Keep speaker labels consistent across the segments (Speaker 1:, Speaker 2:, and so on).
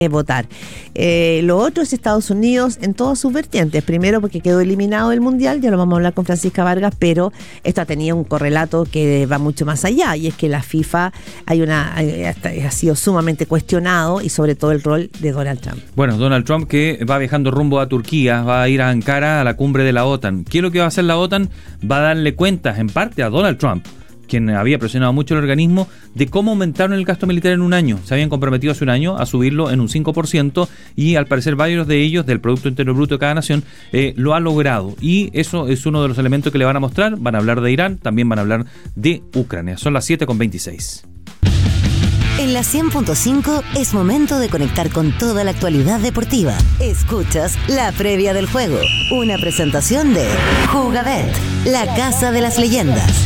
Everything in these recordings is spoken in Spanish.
Speaker 1: votar. Lo otro es Estados Unidos en todas sus vertientes. Primero porque quedó eliminado del Mundial, ya lo vamos a hablar con Francisca Vargas, pero esto ha tenido un correlato que va mucho más allá, y es que la FIFA ha sido sumamente cuestionado, y sobre todo el rol de Donald Trump.
Speaker 2: Bueno, Donald Trump, que va viajando rumbo a Turquía, va a ir a Ankara a la cumbre de la OTAN. ¿Qué es lo que va a hacer la OTAN? Va a darle cuentas en parte a Donald Trump, quien había presionado mucho el organismo, de cómo aumentaron el gasto militar en un año. Se habían comprometido hace un año a subirlo en un 5%, y al parecer varios de ellos, del Producto Interno Bruto de cada nación, lo ha logrado. Y eso es uno de los elementos que le van a mostrar. Van a hablar de Irán, también van a hablar de Ucrania. Son las 7:26.
Speaker 3: En la 100.5 es momento de conectar con toda la actualidad deportiva. Escuchas la previa del juego, una presentación de Jugabet, la casa de las leyendas.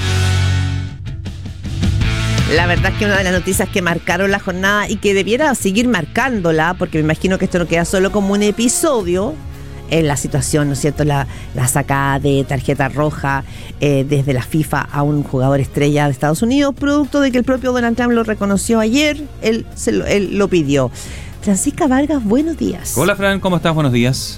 Speaker 1: La verdad es que una de las noticias que marcaron la jornada, y que debiera seguir marcándola, porque me imagino que esto no queda solo como un episodio, es la situación, ¿no es cierto?, la sacada de tarjeta roja desde la FIFA a un jugador estrella de Estados Unidos, producto de que el propio Donald Trump lo reconoció ayer, él lo pidió. Francisca Vargas, buenos días.
Speaker 2: Hola, Fran, ¿cómo estás? Buenos días.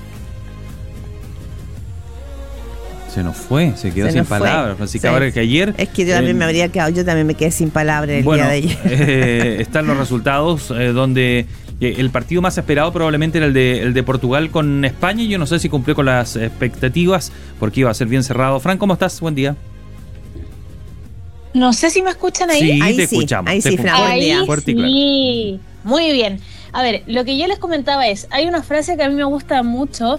Speaker 2: Se nos fue, se quedó sin palabras, Francisca Vargas, que ayer...
Speaker 1: Es que yo también me habría quedado, yo también me quedé sin palabras el día de ayer.
Speaker 2: Están los resultados donde el partido más esperado probablemente era el de Portugal con España, y yo no sé si cumplió con las expectativas, porque iba a ser bien cerrado. Fran, ¿cómo estás? Buen día.
Speaker 4: No sé si me escuchan ahí.
Speaker 2: Sí,
Speaker 1: ahí
Speaker 2: te
Speaker 1: sí,
Speaker 2: escuchamos.
Speaker 1: Ahí sí, Fran.
Speaker 4: Ahí sí, muy bien. A ver, lo que yo les comentaba es, hay una frase que a mí me gusta mucho,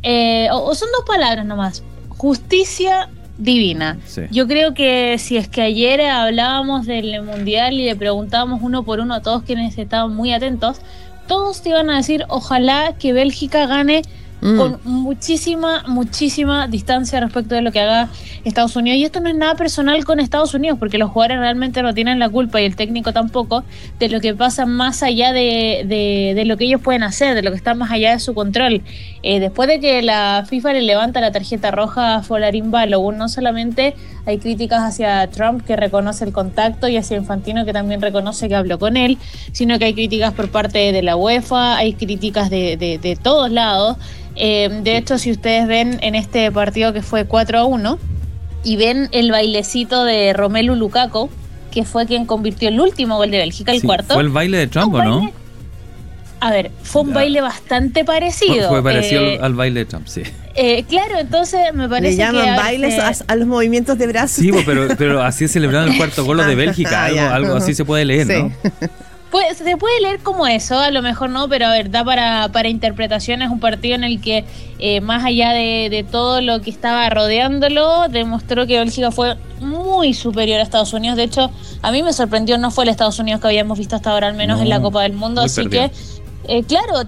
Speaker 4: o son dos palabras nomás: justicia divina.
Speaker 2: Sí.
Speaker 4: Yo creo que si es que ayer hablábamos del Mundial y le preguntábamos uno por uno a todos quienes estaban muy atentos, todos te iban a decir, ojalá que Bélgica gane con muchísima distancia respecto de lo que haga Estados Unidos. Y esto no es nada personal con Estados Unidos, porque los jugadores realmente no tienen la culpa, y el técnico tampoco, de lo que pasa más allá de lo que ellos pueden hacer, de lo que está más allá de su control. Después de que la FIFA le levanta la tarjeta roja a Folarin Balogun, no solamente hay críticas hacia Trump, que reconoce el contacto, y hacia Infantino, que también reconoce que habló con él, sino que hay críticas por parte de la UEFA, hay críticas de todos lados. De hecho, si ustedes ven en este partido que fue 4-1 y ven el bailecito de Romelu Lukaku, que fue quien convirtió el último gol de Bélgica, el cuarto.
Speaker 2: ¿Fue el baile de Trump o no?
Speaker 4: A ver, fue un baile bastante parecido.
Speaker 2: Fue parecido al baile de Trump, sí.
Speaker 4: Claro, entonces me parece que...
Speaker 1: Le llaman bailes a los movimientos de brazos.
Speaker 2: Sí, pero así celebraron el cuarto gol de Bélgica, algo así se puede leer, ¿no?
Speaker 4: Pues se puede leer como eso, a lo mejor no, pero a ver, da para interpretaciones. Un partido en el que más allá de todo lo que estaba rodeándolo, demostró que Bélgica fue muy superior a Estados Unidos. De hecho, a mí me sorprendió, no fue el Estados Unidos que habíamos visto hasta ahora, al menos en la Copa del Mundo, así perdido. Que claro,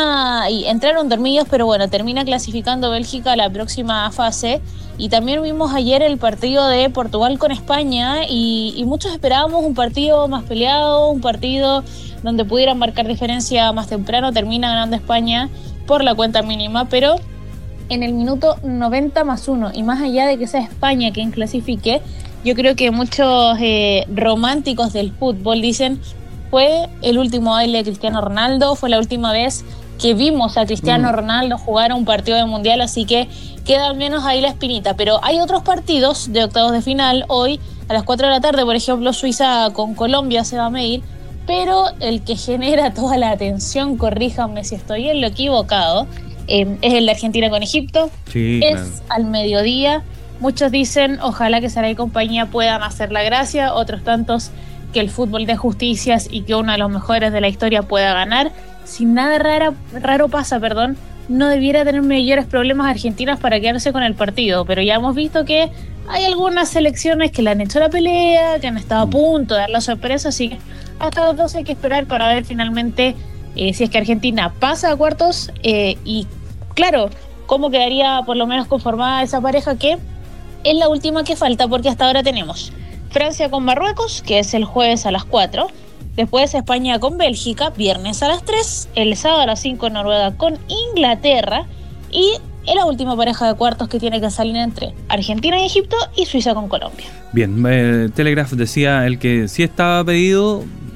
Speaker 4: entraron dormidos, pero bueno, termina clasificando Bélgica a la próxima fase. Y también vimos ayer el partido de Portugal con España, y muchos esperábamos un partido más peleado, un partido donde pudieran marcar diferencia más temprano. Termina ganando España por la cuenta mínima, pero en el minuto 90+1, y más allá de que sea España quien clasifique, yo creo que muchos románticos del fútbol dicen: fue el último baile de Cristiano Ronaldo, fue la última vez que vimos a Cristiano Ronaldo jugar un partido de Mundial, así que queda al menos ahí la espinita. Pero hay otros partidos de octavos de final. Hoy a las 4 de la tarde, por ejemplo, Suiza con Colombia se va a medir, pero el que genera toda la atención, corríjanme si estoy en lo equivocado, es el de Argentina con Egipto.
Speaker 2: Sí,
Speaker 4: es
Speaker 2: claro.
Speaker 4: Al mediodía. Muchos dicen, ojalá que Salah y compañía puedan hacer la gracia, otros tantos que el fútbol dé justicias y que uno de los mejores de la historia pueda ganar. Si nada raro pasa, no debiera tener mayores problemas Argentina para quedarse con el partido, pero ya hemos visto que hay algunas selecciones que le han hecho la pelea, que han estado a punto de dar la sorpresa, así que hasta los dos hay que esperar para ver finalmente si es que Argentina pasa a cuartos, y claro, cómo quedaría por lo menos conformada esa pareja, que es la última que falta, porque hasta ahora tenemos Francia con Marruecos, que es el jueves a las 4, después España con Bélgica, viernes a las 3, el sábado a las 5 Noruega con Inglaterra, y es la última pareja de cuartos que tiene que salir entre Argentina y Egipto, y Suiza con Colombia.
Speaker 2: Bien, Telegraph decía el que sí estaba pedido,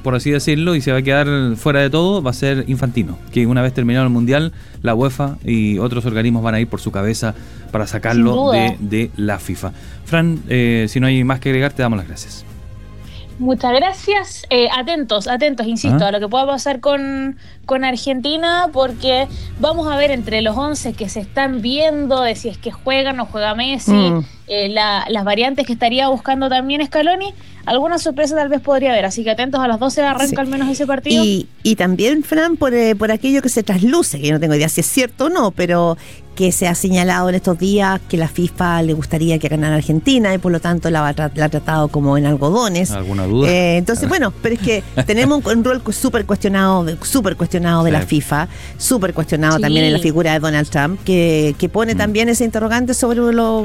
Speaker 2: por así decirlo, y se va a quedar fuera de todo, va a ser Infantino, que una vez terminado el Mundial, la UEFA y otros organismos van a ir por su cabeza para sacarlo de la FIFA. Fran, si no hay más que agregar, te damos las gracias.
Speaker 4: Muchas gracias. Atentos, insisto, a lo que pueda pasar con Argentina, porque vamos a ver entre los 11 que se están viendo de si es que juegan o juega Messi, las variantes que estaría buscando también Scaloni. Alguna sorpresa tal vez podría haber, así que atentos, a las 12 arranca al menos ese partido.
Speaker 1: Y también, Fran, por aquello que se trasluce, que yo no tengo idea si es cierto o no, pero que se ha señalado en estos días que la FIFA le gustaría que ganara Argentina y por lo tanto la ha tratado como en algodones.
Speaker 2: ¿Alguna duda?
Speaker 1: Entonces, bueno, pero es que tenemos un rol súper cuestionado de la FIFA, súper cuestionado también en la figura de Donald Trump, que pone también ese interrogante sobre lo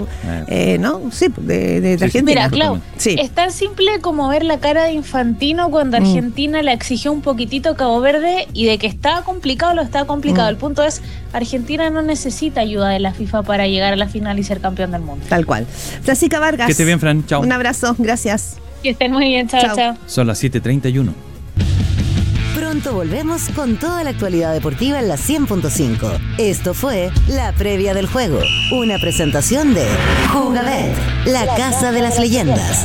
Speaker 1: de Argentina.
Speaker 4: Mira, Clau, es tan simple como ver la cara de Infantino cuando Argentina le exigió un poquitito a Cabo Verde, y de que estaba complicado, lo estaba complicado. El punto es, Argentina no necesita ayuda de la FIFA para llegar a la final y ser campeón del mundo.
Speaker 1: Tal cual. Francisca Vargas.
Speaker 2: Que esté bien, Fran. Chao.
Speaker 1: Un abrazo. Gracias.
Speaker 4: Que estén muy bien. Chao.
Speaker 2: Son las 7:31.
Speaker 3: Pronto volvemos con toda la actualidad deportiva en la 100.5. Esto fue La Previa del Juego, una presentación de Jugabet, la casa de las leyendas.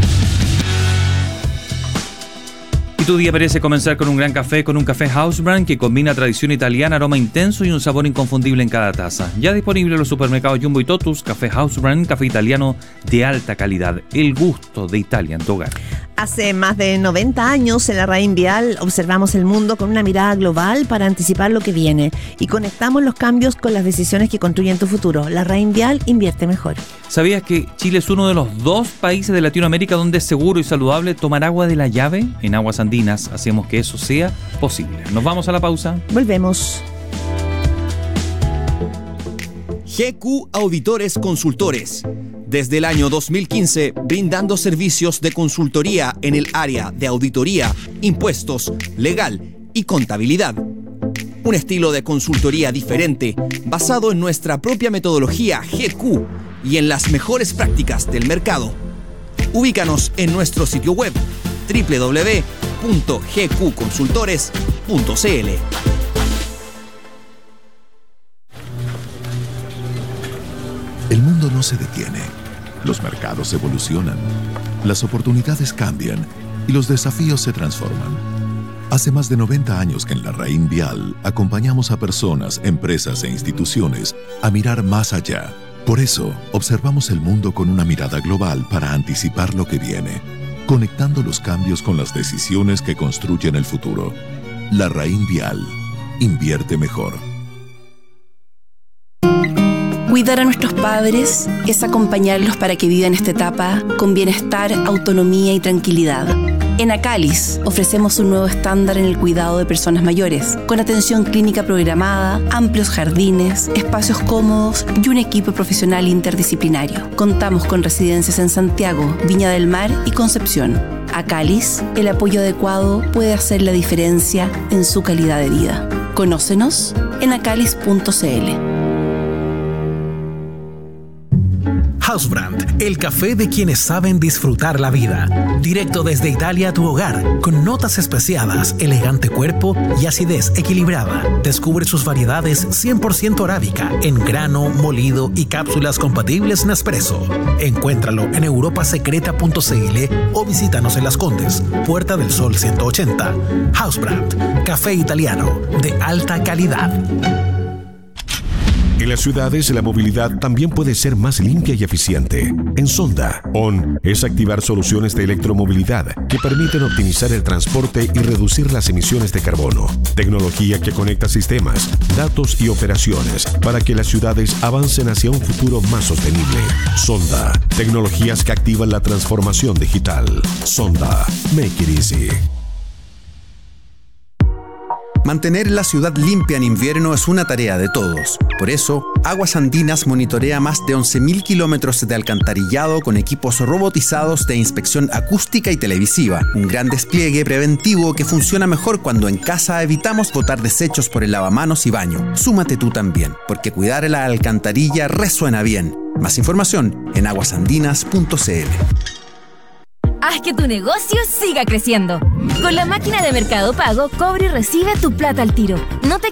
Speaker 2: Y tu día parece comenzar con un gran café, con un café House Brand que combina tradición italiana, aroma intenso y un sabor inconfundible en cada taza. Ya disponible en los supermercados Jumbo y Totus. Café House Brand, café italiano de alta calidad. El gusto de Italia en tu hogar.
Speaker 1: Hace más de 90 años en la Raín Vial observamos el mundo con una mirada global para anticipar lo que viene y conectamos los cambios con las decisiones que construyen tu futuro. La Raín Vial invierte mejor.
Speaker 2: ¿Sabías que Chile es uno de los 2 países de Latinoamérica donde es seguro y saludable tomar agua de la llave? En Aguas Andinas hacemos que eso sea posible. Nos vamos a la pausa.
Speaker 1: Volvemos.
Speaker 5: GQ Auditores Consultores. Desde el año 2015, brindando servicios de consultoría en el área de auditoría, impuestos, legal y contabilidad. Un estilo de consultoría diferente, basado en nuestra propia metodología GQ y en las mejores prácticas del mercado. Ubícanos en nuestro sitio web www.gqconsultores.cl.
Speaker 6: El mundo no se detiene. Los mercados evolucionan, las oportunidades cambian y los desafíos se transforman. Hace más de 90 años que en la Raín Vial acompañamos a personas, empresas e instituciones a mirar más allá. Por eso, observamos el mundo con una mirada global para anticipar lo que viene, conectando los cambios con las decisiones que construyen el futuro. La Raín Vial. Invierte mejor.
Speaker 7: Cuidar a nuestros padres es acompañarlos para que vivan esta etapa con bienestar, autonomía y tranquilidad. En Acalis ofrecemos un nuevo estándar en el cuidado de personas mayores, con atención clínica programada, amplios jardines, espacios cómodos y un equipo profesional interdisciplinario. Contamos con residencias en Santiago, Viña del Mar y Concepción. Acalis, el apoyo adecuado puede hacer la diferencia en su calidad de vida. Conócenos en acalis.cl.
Speaker 8: Housebrand, el café de quienes saben disfrutar la vida. Directo desde Italia a tu hogar, con notas especiadas, elegante cuerpo y acidez equilibrada. Descubre sus variedades 100% arábica, en grano, molido y cápsulas compatibles Nespresso. Encuéntralo en europasecreta.cl o visítanos en Las Condes, Puerta del Sol 180. Housebrand, café italiano de alta calidad.
Speaker 9: En las ciudades, la movilidad también puede ser más limpia y eficiente. En Sonda, ON es activar soluciones de electromovilidad que permiten optimizar el transporte y reducir las emisiones de carbono. Tecnología que conecta sistemas, datos y operaciones para que las ciudades avancen hacia un futuro más sostenible. Sonda, tecnologías que activan la transformación digital. Sonda, make it easy.
Speaker 10: Mantener la ciudad limpia en invierno es una tarea de todos. Por eso, Aguas Andinas monitorea más de 11.000 kilómetros de alcantarillado con equipos robotizados de inspección acústica y televisiva. Un gran despliegue preventivo que funciona mejor cuando en casa evitamos botar desechos por el lavamanos y baño. Súmate tú también, porque cuidar la alcantarilla resuena bien. Más información en aguasandinas.cl.
Speaker 11: Haz que tu negocio siga creciendo. Con la máquina de Mercado Pago, cobra y recibe tu plata al tiro. No te